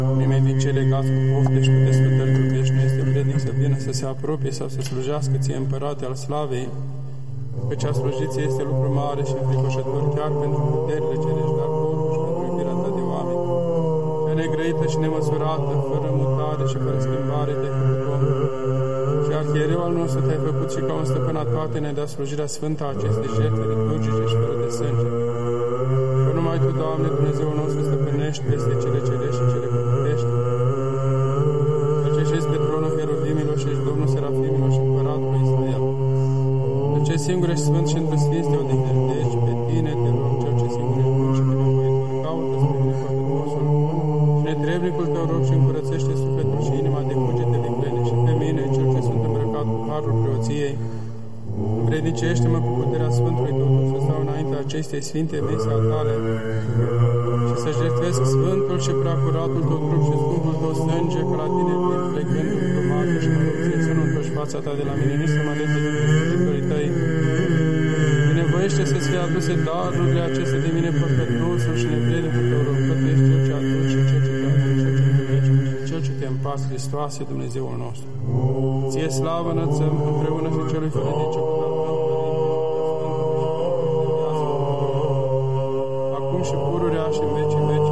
Nimeni din cei legați cu pofte și cu desfătări trupești nu este vrednic să vină să se apropie sau să slujească ție, Împărate al slavei, căci a sluji ție este lucru mare și înfricoșător chiar pentru puterile cerești, dar totuși pentru iubirea ta de oameni, cea negrăită și nemăsurată, fără mutare și fără schimbare te-ai făcut om. Și arhiereu al nostru te-ai făcut și ca un stăpân a toate ne dea slujirea sfântă a acestei jertfe liturgice și fără de sânge. Că numai Tu, Doamne, Dumnezeul nostru, stăpânești peste cele cerești și cele pământești, căci ești pe tronul heruvimilor și ești Domnul serafimilor și Împăratul lui Israel. Cel singur ești sfânt și într-o sfinț te odihnești, pe Tine te rog, Cel ce singur ești bun și binevoitor, caută spre mine păcătosul și netrebnicul Tău rog și încurățește sufletul și inima de cugete viclene și pe mine, Cel ce sunt îmbrăcat cu harul preoției, vrednicește-mă cu puterea Sfântului Tău Duh să stau înaintea acestei sfinte mese al Tale și să jertfesc Sfântul și Preacuratul Tău trup și Sfântul Tău sânge, că la Tine vin plecând într-o mare și mă rog ție să nu întorci fața Ta de la mine, nici să mă alege de slujitorii Tăi. Binevoiește să-ți fie aduse darurile acestea de mine păcătosul și nevrednicul Tău rog, că Tu ești Cel ce aduci și Cel ce te aduci, Cel ce împlinești și Cel ce te împați, Hristoase, Dumnezeul nostru. Ție slavă înălțăm împreună și Celui fără de început al Tău, Părinte, acum și pururea și în vecii veci.